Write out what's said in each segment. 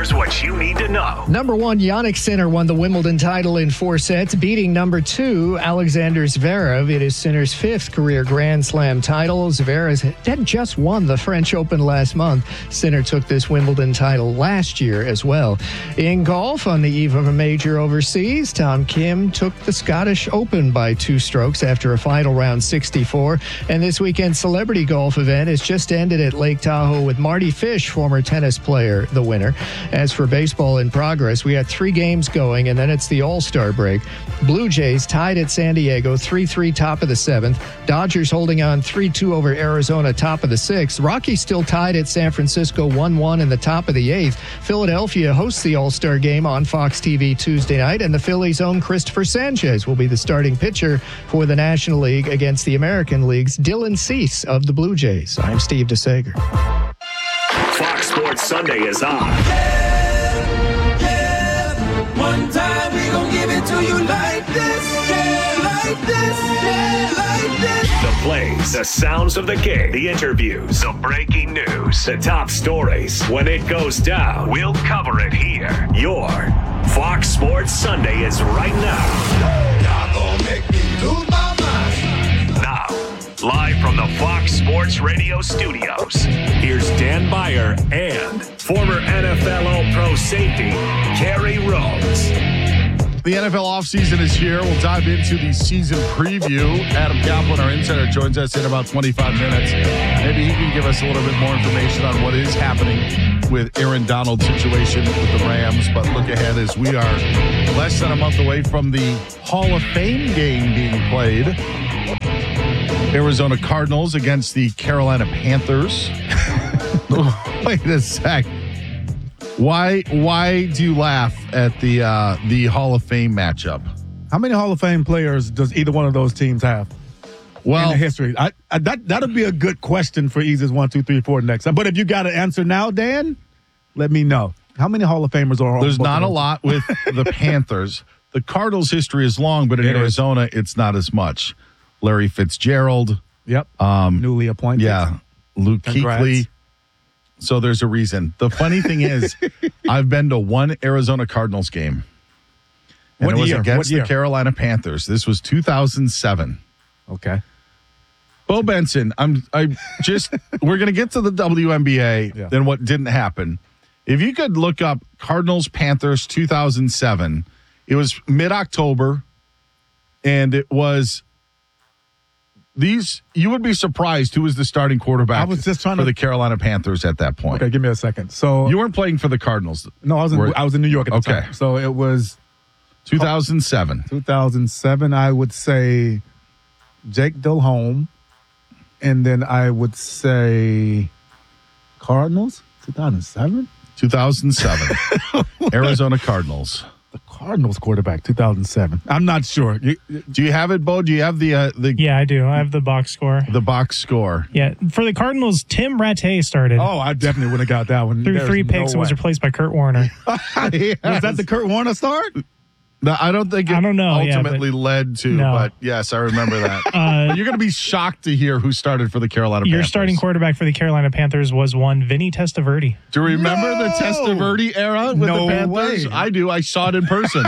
Here's what you need to know. Number 1, Jannik Sinner won the Wimbledon title in 4 sets, beating number 2, Alexander Zverev. It is Sinner's 5th career Grand Slam title. Zverev had just won the French Open last month. Sinner took this Wimbledon title last year as well. In golf, on the eve of a major overseas, Tom Kim took the Scottish Open by 2 strokes after a final round 64. And this weekend's celebrity golf event has just ended at Lake Tahoe with Marty Fish, former tennis player, the winner. As for baseball in progress, we got 3 games going, and then it's the All-Star break. Blue Jays tied at San Diego, 3-3 top of the 7th. Dodgers holding on 3-2 over Arizona, top of the 6th. Rockies still tied at San Francisco, 1-1 in the top of the 8th. Philadelphia hosts the All-Star game on Fox TV Tuesday night, and the Phillies' own Christopher Sanchez will be the starting pitcher for the National League against the American League's Dylan Cease of the Blue Jays. I'm Steve DeSager. Fox Sports Sunday is on. One time we gon' give it to you like this, like this, like this. The plays, the sounds of the game, the interviews, the breaking news, the top stories. When it goes down, we'll cover it here. Your Fox Sports Sunday is right now. Y'all gon' make me lose my mind. Now, live from the Fox Sports Radio studios, here's Dan Beyer and former NFL All-Pro safety, Kerry Rhodes. The NFL offseason is here. We'll dive into the season preview. Adam Kaplan, our insider, joins us in about 25 minutes. Maybe he can give us a little bit more information on what is happening with Aaron Donald's situation with the Rams. But look ahead as we are less than a month away from the Hall of Fame game being played. Arizona Cardinals against the Carolina Panthers. Wait a sec. Why do you laugh at the Hall of Fame matchup? How many Hall of Fame players does either one of those teams have in the history? That'll be a good question for Easy's 1, 2, 3, 4 next time. But if you got an answer now, Dan, let me know. How many Hall of Famers are on? There's not a lot with the Panthers. The Cardinals' history is long, but in Arizona, it's not as much. Larry Fitzgerald. Yep. Newly appointed. Yeah. Luke Kuechly. So there's a reason. The funny thing is, I've been to one Arizona Cardinals game. And it was against the Carolina Panthers. This was 2007. Okay. Bo Benson, we're going to get to the WNBA and what didn't happen. If you could look up Cardinals Panthers 2007, it was mid-October, and it was you would be surprised who was the starting quarterback I was just trying for the Carolina Panthers at that point. Okay, give me a second. So you weren't playing for the Cardinals. No, I was in New York at the time. So it was 2007. 2007, I would say Jake Delhomme, and then I would say Cardinals 2007. 2007. Arizona Cardinals. The Cardinals quarterback, 2007. I'm not sure. Do you have it, Bo? Do you have the Yeah, I do. I have the box score. The box score. Yeah. For the Cardinals, Tim Rattay started. Oh, I definitely would have got that one. Threw 3 picks and was replaced by Kurt Warner. Yes. Was that the Kurt Warner start? No, I don't think it ultimately led to, but yes, I remember that. You're going to be shocked to hear who started for the Carolina Panthers. Your starting quarterback for the Carolina Panthers was one Vinny Testaverde. Do you remember the Testaverde era with the Panthers? Way. I do. I saw it in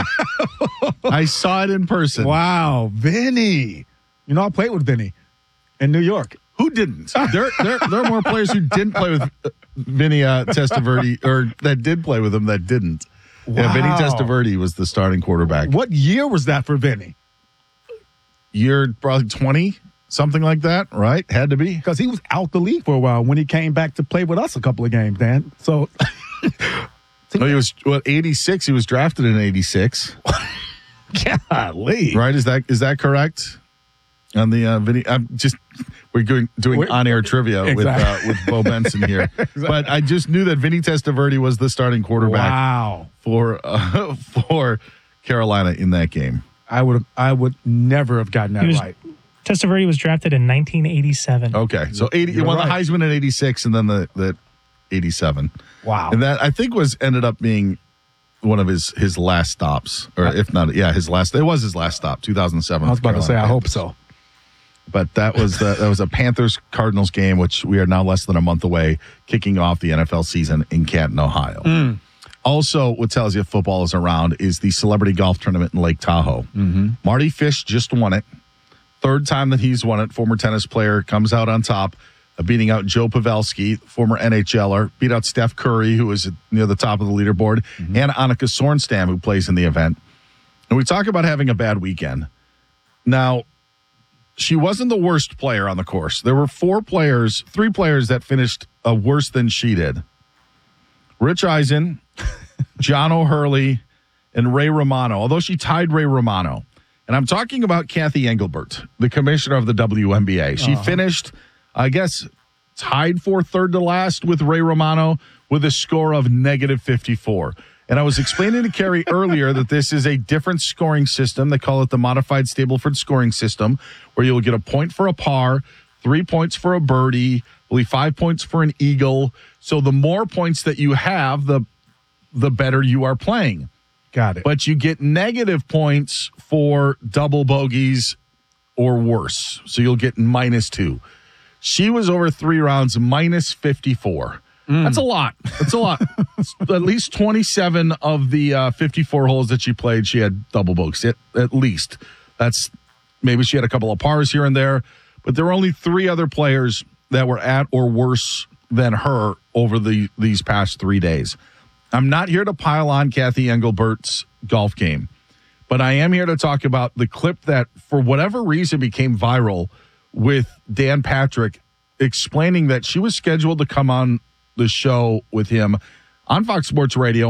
person. Wow, Vinny. You know, I played with Vinny in New York. Who didn't? There are more players who didn't play with Vinny Testaverde, or that did play with him that didn't. Wow. Yeah, Vinny Testaverde was the starting quarterback. What year was that for Vinny? Year probably 20, something like that, right? Had to be. Because he was out the league for a while when he came back to play with us a couple of games, Dan. So, he was 86. He was drafted in 86. Golly, right? Is that correct? On the Vinny, we're doing on-air trivia with Bo Benson here. Exactly. But I just knew that Vinny Testaverde was the starting quarterback. Wow. For Carolina in that game. I would never have gotten that right. Testaverde was drafted in 1987. Okay, so he won the Heisman in 86 and then the 87. Wow. And that I think ended up being one of his last stops, or if not, his last. It was his last stop, 2007. I was about to say, I hope so. But that was a Panthers-Cardinals game, which we are now less than a month away, kicking off the NFL season in Canton, Ohio. Also, what tells you football is around is the celebrity golf tournament in Lake Tahoe. Mm-hmm. Marty Fish just won it. Third time that he's won it. Former tennis player comes out on top, beating out Joe Pavelski, former NHLer, beat out Steph Curry, who is near the top of the leaderboard, and Annika Sorenstam, who plays in the event. And we talk about having a bad weekend. Now, she wasn't the worst player on the course. There were three players that finished worse than she did. Rich Eisen, John O'Hurley, and Ray Romano, although she tied Ray Romano. And I'm talking about Kathy Engelbert, the commissioner of the WNBA. She finished, I guess, tied for third to last with Ray Romano with a score of -54. And I was explaining to Carrie earlier that this is a different scoring system. They call it the modified Stableford scoring system, where you'll get a point for a par, 3 points for a birdie, only 5 points for an eagle. So the more points that you have, the better you are playing. Got it. But you get negative points for double bogeys or worse. So you'll get -2. She was over 3 rounds, -54. That's a lot. That's a lot. At least 27 of the 54 holes that she played, she had double bogeys. At least. That's maybe she had a couple of pars here and there. But there were only 3 other players that were at or worse than her over these past 3 days. I'm not here to pile on Kathy Engelbert's golf game, but I am here to talk about the clip that, for whatever reason, became viral with Dan Patrick explaining that she was scheduled to come on the show with him on Fox Sports Radio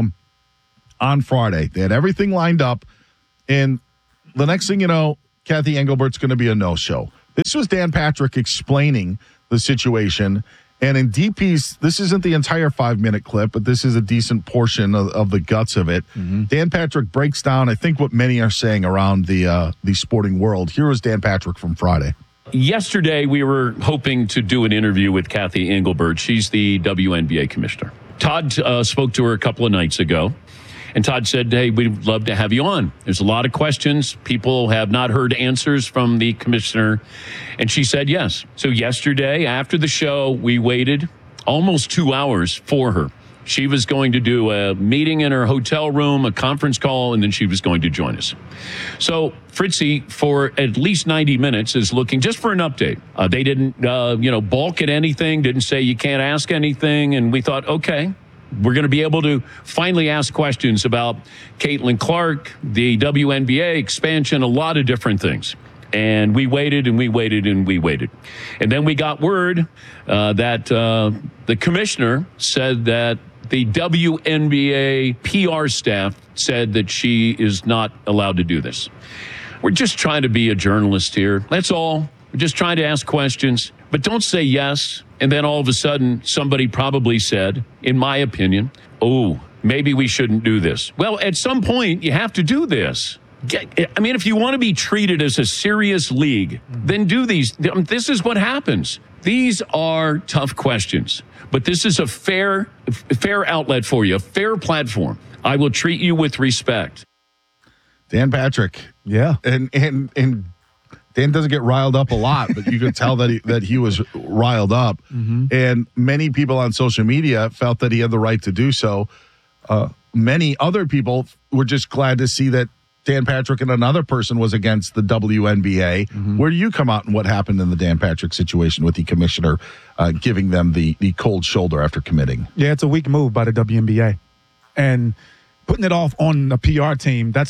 on Friday. They had everything lined up, and the next thing you know, Kathy Engelbert's going to be a no-show. This was Dan Patrick explaining the situation. And in DP's, this isn't the entire 5-minute clip, but this is a decent portion of the guts of it. Dan Patrick breaks down, I think, what many are saying around the sporting world. Here was Dan Patrick from Friday. Yesterday, we were hoping to do an interview with Kathy Engelbert. She's the WNBA commissioner. Todd spoke to her a couple of nights ago, and Todd said, hey, we'd love to have you on. There's a lot of questions. People have not heard answers from the commissioner. And she said yes. So yesterday, after the show, we waited almost 2 hours for her. She was going to do a meeting in her hotel room, a conference call, and then she was going to join us. So Fritzy, for at least 90 minutes, is looking just for an update. They didn't, balk at anything, didn't say you can't ask anything. And we thought, okay, we're going to be able to finally ask questions about Caitlin Clark, the WNBA expansion, a lot of different things. And we waited and we waited and we waited. And then we got word that the commissioner said that the WNBA PR staff said that she is not allowed to do this. We're just trying to be a journalist here. That's all. We're just trying to ask questions. But don't say yes. And then all of a sudden, somebody probably said, in my opinion, oh, maybe we shouldn't do this. Well, at some point, you have to do this. I mean, if you want to be treated as a serious league, then do these. This is what happens. These are tough questions, but this is a fair outlet for you, a fair platform. I will treat you with respect. Dan Patrick. Yeah. And Dan doesn't get riled up a lot, but you could tell that he was riled up. And many people on social media felt that he had the right to do so. Many other people were just glad to see that Dan Patrick and another person was against the WNBA. Where do you come out and what happened in the Dan Patrick situation with the commissioner giving them the cold shoulder after committing? Yeah, it's a weak move by the WNBA. And putting it off on the PR team, that's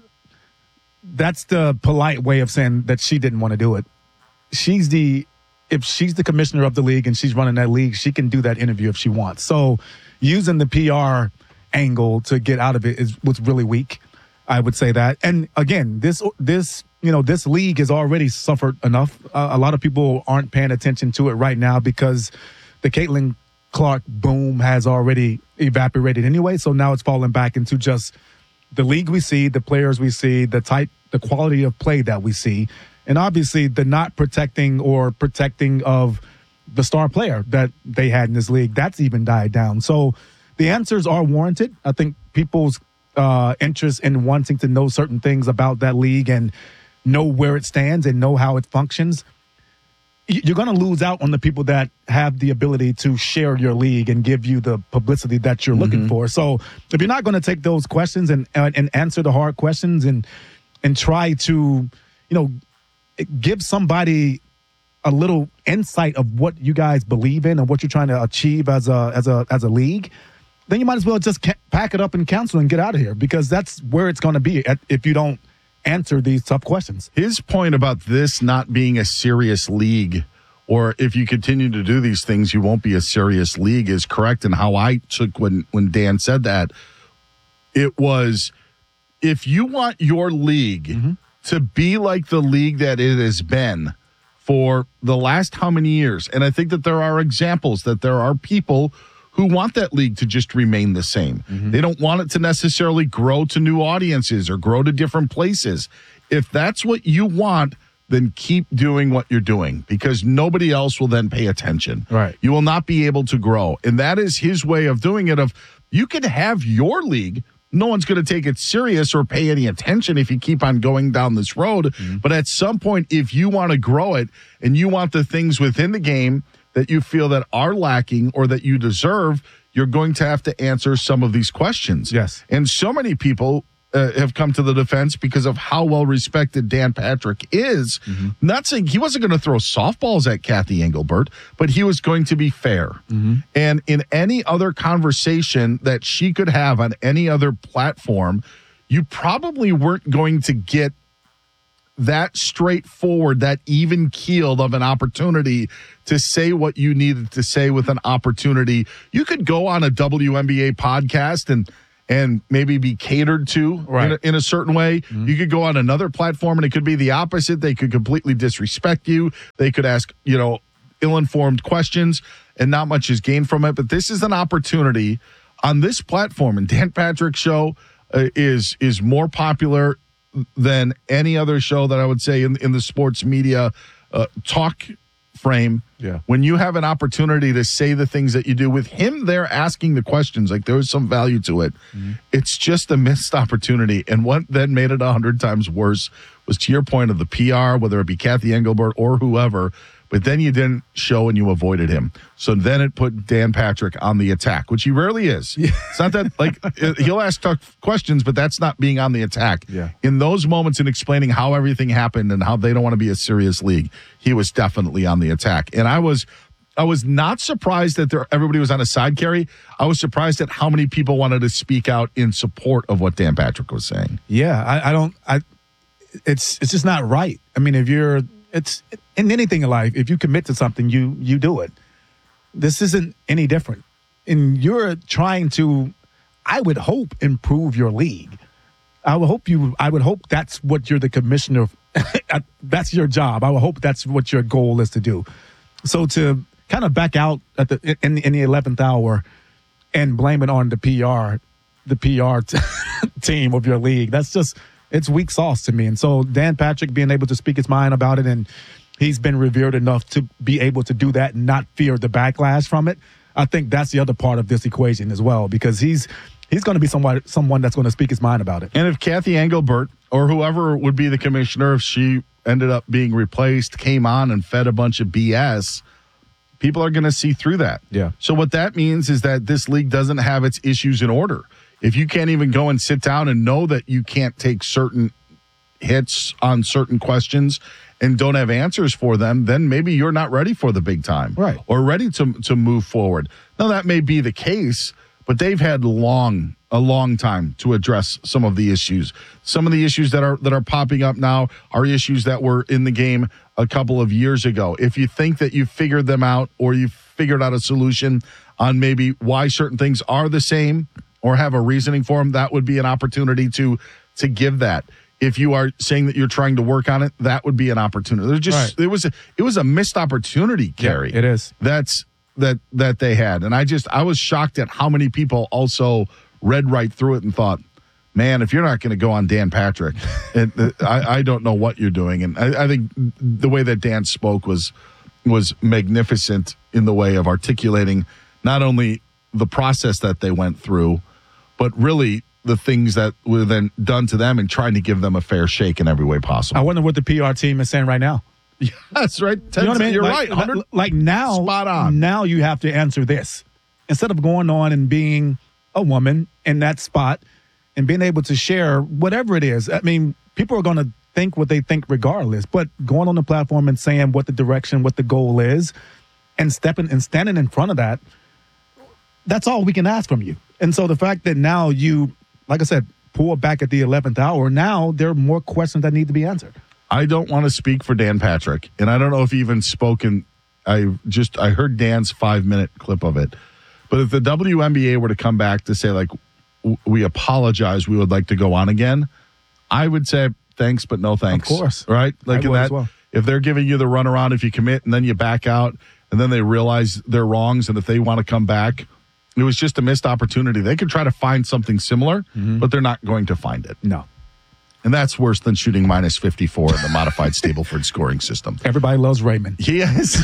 the polite way of saying that she didn't want to do it. If she's the commissioner of the league and she's running that league, she can do that interview if she wants. So using the PR angle to get out of it was really weak. I would say that. And again, this league has already suffered enough. A lot of people aren't paying attention to it right now because the Caitlin Clark boom has already evaporated anyway. So now it's falling back into just the league we see, the players we see, the quality of play that we see. And obviously the not protecting of the star player that they had in this league, that's even died down. So the answers are warranted. I think people's interest in wanting to know certain things about that league and know where it stands and know how it functions you're going to lose out on the people that have the ability to share your league and give you the publicity that you're looking for. So if you're not going to take those questions and answer the hard questions and try to, give somebody a little insight of what you guys believe in and what you're trying to achieve as a league, then you might as well just pack it up and cancel and get out of here, because that's where it's going to be if you don't answer these tough questions. His point about this not being a serious league, or if you continue to do these things, you won't be a serious league, is correct. And how I took when Dan said that, it was, if you want your league to be like the league that it has been for the last how many years, and I think that there are examples that there are people who want that league to just remain the same. They don't want it to necessarily grow to new audiences or grow to different places. If that's what you want, then keep doing what you're doing, because nobody else will then pay attention. Right. You will not be able to grow. And that is his way of doing it. Of, you can have your league. No one's going to take it serious or pay any attention if you keep on going down this road. But at some point, if you want to grow it and you want the things within the game that you feel that are lacking or that you deserve, you're going to have to answer some of these questions. Yes. And so many people have come to the defense because of how well respected Dan Patrick is. Not saying he wasn't going to throw softballs at Kathy Engelbert, but he was going to be fair. And in any other conversation that she could have on any other platform, you probably weren't going to get that straightforward, that even keeled of an opportunity to say what you needed to say with an opportunity. You could go on a WNBA podcast and maybe be catered to in a certain way. You could go on another platform and it could be the opposite. They could completely disrespect you. They could ask, ill-informed questions and not much is gained from it. But this is an opportunity on this platform, and Dan Patrick's show is more popular than any other show that I would say in the sports media talk frame. Yeah. When you have an opportunity to say the things that you do, with him there asking the questions, like there was some value to it. It's just a missed opportunity. And what then made it 100 times worse was, to your point, of the PR, whether it be Kathy Engelbert or whoever, but then you didn't show and you avoided him. So then it put Dan Patrick on the attack, which he rarely is. It's not that, he'll ask tough questions, but that's not being on the attack. Yeah. In those moments, in explaining how everything happened and how they don't want to be a serious league, he was definitely on the attack. And I was not surprised that everybody was on a side carry. I was surprised at how many people wanted to speak out in support of what Dan Patrick was saying. Yeah, it's just not right. I mean, it's in anything in life, if you commit to something, you do it. This isn't any different. And you're trying to, I would hope, improve your league. I would hope that's what you're the commissioner. That's your job. I would hope that's what your goal is to do. So to kind of back out in the 11th hour and blame it on the PR team of your league, it's weak sauce to me. And so Dan Patrick being able to speak his mind about it, and he's been revered enough to be able to do that and not fear the backlash from it. I think that's the other part of this equation as well, because he's going to be someone that's going to speak his mind about it. And if Kathy Engelbert or whoever would be the commissioner, if she ended up being replaced, came on and fed a bunch of BS, people are going to see through that. Yeah. So what that means is that this league doesn't have its issues in order. If you can't even go and sit down and know that you can't take certain hits on certain questions and don't have answers for them, then maybe you're not ready for the big time. Right. Or ready to move forward. Now, that may be the case, but they've had a long time to address some of the issues. Some of the issues that are popping up now are issues that were in the game a couple of years ago. If you think that you figured them out, or you figured out a solution on maybe why certain things are the same or have a reasoning for them, that would be an opportunity to give that. If you are saying that you're trying to work on it, that would be an opportunity. There's just it was a missed opportunity, Kerry. Yeah, it is. That they had. And I was shocked at how many people also read right through it and thought, man, if you're not going to go on Dan Patrick, I don't know what you're doing. And I think the way that Dan spoke was magnificent in the way of articulating not only the process that they went through, but really the things that were then done to them and trying to give them a fair shake in every way possible. I wonder what the PR team is saying right now. Yes, right. You know what I mean? You're like, right. 100 Like now, spot on. Now you have to answer this. Instead of going on and being a woman in that spot and being able to share whatever it is. I mean, people are going to think what they think regardless, but going on the platform and saying what the direction, what the goal is, and standing in front of that, that's all we can ask from you. And so the fact that now you, like I said, pull back at the 11th hour, now there are more questions that need to be answered. I don't want to speak for Dan Patrick, and I don't know if he even spoken. I heard Dan's 5-minute clip of it. But if the WNBA were to come back to say, like, we apologize, we would like to go on again, I would say thanks, but no thanks. Of course. Right? Like in that, well. If they're giving you the runaround, if you commit and then you back out, and then they realize their wrongs, and if they want to come back, it was just a missed opportunity. They could try to find something similar, but they're not going to find it. No. And that's worse than shooting minus 54 in the modified Stableford scoring system. Everybody loves Raymond. He is.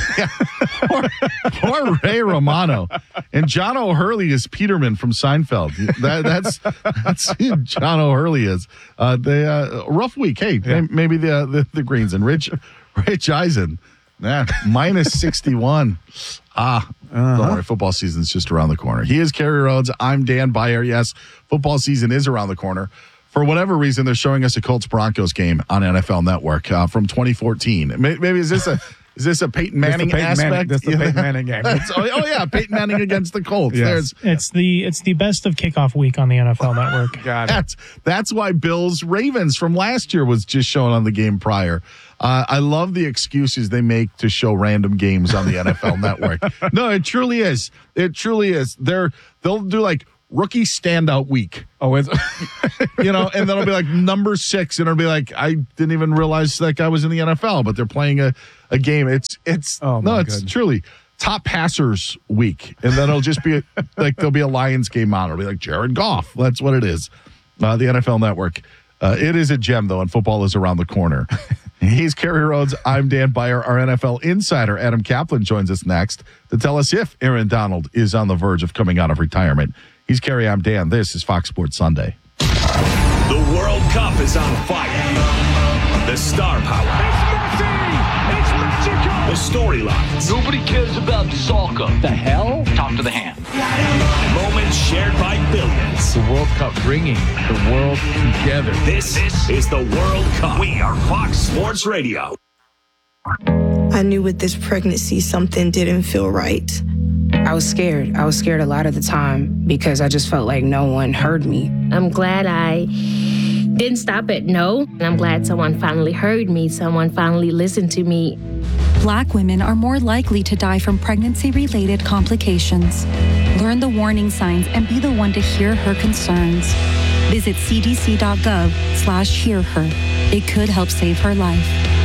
Poor Ray Romano. And John O'Hurley is Peterman from Seinfeld. That's who John O'Hurley is. Rough week. Hey, maybe the Greens. And Rich Eisen. Minus 61. Don't worry, football season's just around the corner. He is Kerry Rhodes. I'm Dan Beyer. Yes, football season is around the corner. For whatever reason, they're showing us a Colts-Broncos game on NFL Network from 2014. Maybe is this a Peyton Manning aspect? That's the Peyton Manning game. Peyton Manning against the Colts. Yes. It's the best of kickoff week on the NFL Network. Got it. That's why Bills Ravens from last year was just shown on the game prior. I love the excuses they make to show random games on the NFL Network. No, it truly is. It truly is. They'll do like rookie standout week. Oh, it's and then it'll be like number 6, and it'll be like, I didn't even realize that guy was in the NFL, but they're playing a game. It's truly top passers week, and then it'll just be like there'll be a Lions game on. It'll be like Jared Goff. That's what it is. The NFL Network. It is a gem though, and football is around the corner. He's Kerry Rhodes. I'm Dan Beyer. Our NFL insider Adam Kaplan joins us next to tell us if Aaron Donald is on the verge of coming out of retirement. He's Kerry, I'm Dan. This is Fox Sports Sunday. The World Cup is on fire. The star power. It's Messi! It's magical! The storylines. Nobody cares about soccer. The hell? Talk to the hand. Moments shared by billions. The World Cup bringing the world together. This is the World Cup. We are Fox Sports Radio. I knew with this pregnancy something didn't feel right. I was scared. I was scared a lot of the time because I just felt like no one heard me. I'm glad I didn't stop at no. And I'm glad someone finally heard me. Someone finally listened to me. Black women are more likely to die from pregnancy-related complications. Learn the warning signs and be the one to hear her concerns. Visit cdc.gov/hearher. It could help save her life.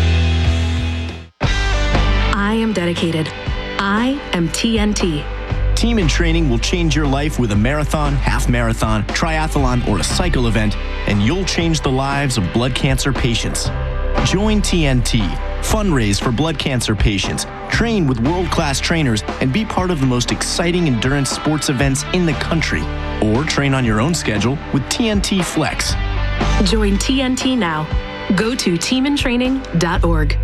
I am dedicated. I am TNT. Team in Training will change your life with a marathon, half marathon, triathlon, or a cycle event, and you'll change the lives of blood cancer patients. Join TNT, fundraise for blood cancer patients, train with world-class trainers, and be part of the most exciting endurance sports events in the country. Or train on your own schedule with TNT Flex. Join TNT now. Go to teamintraining.org.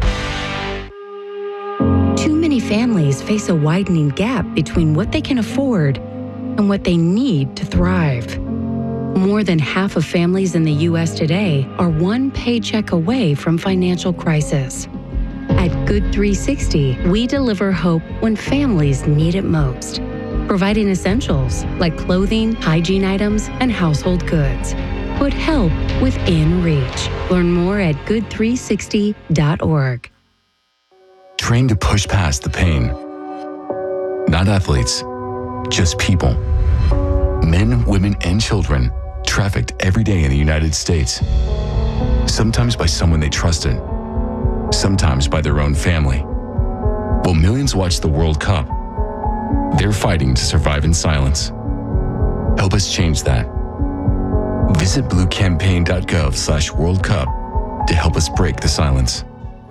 Too many families face a widening gap between what they can afford and what they need to thrive. More than half of families in the U.S. today are one paycheck away from financial crisis. At Good 360, we deliver hope when families need it most, providing essentials like clothing, hygiene items, and household goods. Put help within reach. Learn more at good360.org. Train to push past the pain. Not athletes, just people. Men, women, and children trafficked every day in the United States. Sometimes by someone they trusted, sometimes by their own family. While millions watch the World Cup, they're fighting to survive in silence. Help us change that. Visit bluecampaign.gov/World Cup to help us break the silence.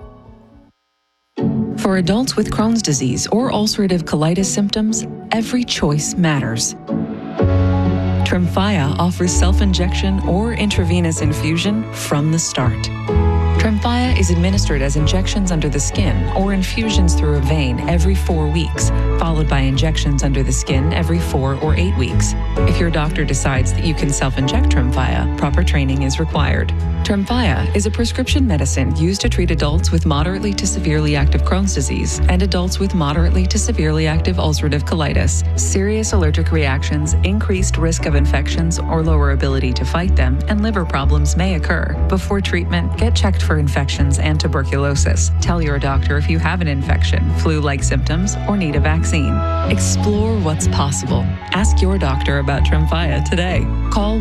For adults with Crohn's disease or ulcerative colitis symptoms, every choice matters. Tremfya offers self-injection or intravenous infusion from the start. Tremfya is administered as injections under the skin or infusions through a vein every 4 weeks, followed by injections under the skin every 4 or 8 weeks. If your doctor decides that you can self-inject Tremfya, proper training is required. Tremfya is a prescription medicine used to treat adults with moderately to severely active Crohn's disease and adults with moderately to severely active ulcerative colitis. Serious allergic reactions, increased risk of infections or lower ability to fight them, and liver problems may occur. Before treatment, get checked for infections and tuberculosis. Tell your doctor if you have an infection, flu-like symptoms, or need a vaccine. Explore what's possible. Ask your doctor about Tremfya today. Call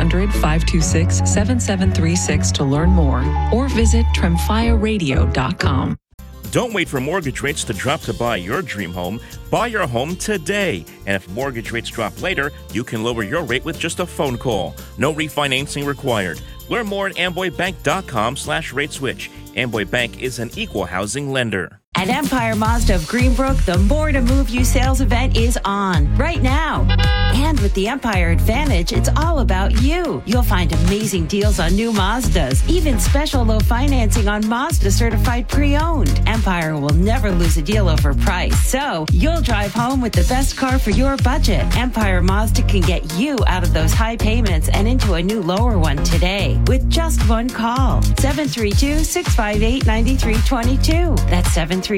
1-800-526-7736 to learn more or visit tremfyaradio.com. Don't wait for mortgage rates to drop to buy your dream home. Buy your home today. And if mortgage rates drop later, you can lower your rate with just a phone call. No refinancing required. Learn more at amboybank.com/rateswitch. Amboy Bank is an equal housing lender. At Empire Mazda of Greenbrook, the More to Move You sales event is on right now. And with the Empire Advantage, it's all about you. You'll find amazing deals on new Mazdas, even special low financing on Mazda certified pre-owned. Empire will never lose a deal over price, so you'll drive home with the best car for your budget. Empire Mazda can get you out of those high payments and into a new lower one today with just one call. 732-658-9322. That's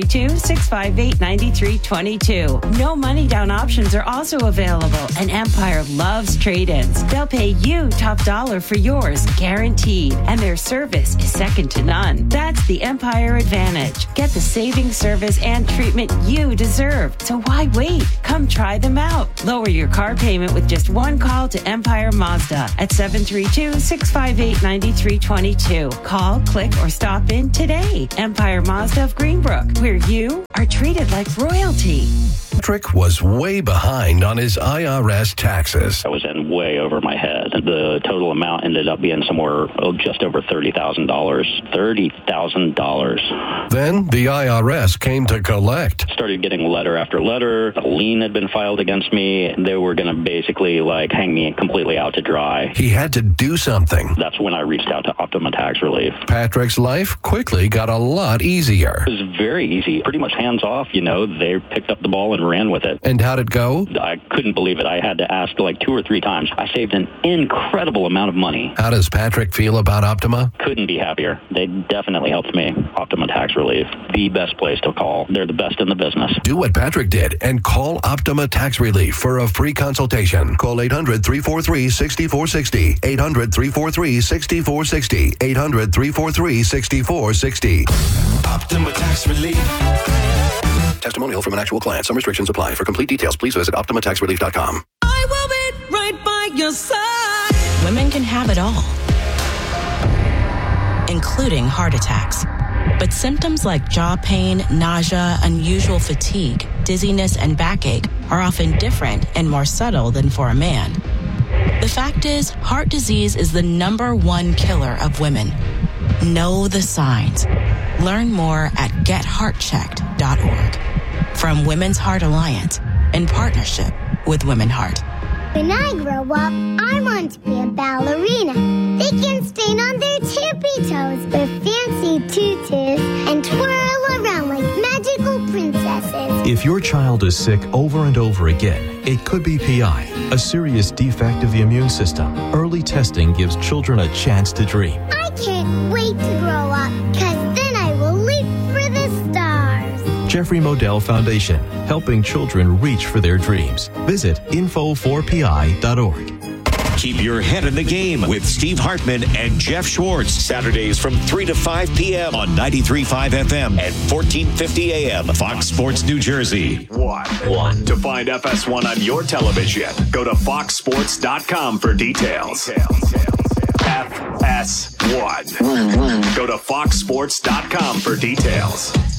732-658-9322. No money down options are also available, and Empire loves trade-ins. They'll pay you top dollar for yours, guaranteed, and their service is second to none. That's the Empire Advantage. Get the saving service and treatment you deserve. So why wait? Come try them out. Lower your car payment with just one call to Empire Mazda at 732-658-9322. Call, click, or stop in today. Empire Mazda of Greenbrook, where you are treated like royalty. Patrick was way behind on his IRS taxes. I was in way over my head. The total amount ended up being somewhere just over $30,000. $30,000. Then the IRS came to collect. Started getting letter after letter. A lien had been filed against me. They were going to basically hang me completely out to dry. He had to do something. That's when I reached out to Optima Tax Relief. Patrick's life quickly got a lot easier. It was very easy. Pretty much hands off, They picked up the ball and ran with it. And how'd it go? I couldn't believe it. I had to ask 2 or 3 times. I saved an incredible amount of money. How does Patrick feel about Optima? Couldn't be happier. They definitely helped me. Optima Tax Relief, the best place to call. They're the best in the business. Do what Patrick did and call Optima Tax Relief for a free consultation. Call 800-343-6460. 800-343-6460. 800-343-6460. Optima Tax Relief. Testimonial from an actual client. Some restrictions apply. For complete details, please visit OptimaTaxRelief.com. I will be right by your side. Women can have it all, including heart attacks. But symptoms like jaw pain, nausea, unusual fatigue, dizziness, and backache are often different and more subtle than for a man. The fact is, heart disease is the #1 killer of women. Know the signs. Learn more at getheartchecked.org. From Women's Heart Alliance, in partnership with Women Heart. When I grow up, I want to be a ballerina. They can stand on their tippy toes with fancy tutus and twirl around like magical princesses. If your child is sick over and over again, it could be PI, a serious defect of the immune system. Early testing gives children a chance to dream. I can't wait to grow up, because then I will leap for the stars. Jeffrey Modell Foundation, helping children reach for their dreams. Visit info4pi.org. Keep your head in the game with Steve Hartman and Jeff Schwartz. Saturdays from 3 to 5 p.m. on 93.5 FM and 1450 AM. Fox Sports New Jersey. One. To find FS1 on your television, go to foxsports.com for details. FS1. Go to foxsports.com for details.